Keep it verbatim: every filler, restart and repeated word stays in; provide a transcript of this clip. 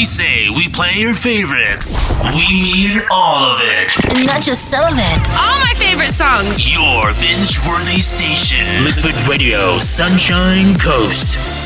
we say we play your favorites, we mean all of it. Not just some of it. All my favorite songs. Your binge-worthy station. Liquid Radio, Sunshine Coast.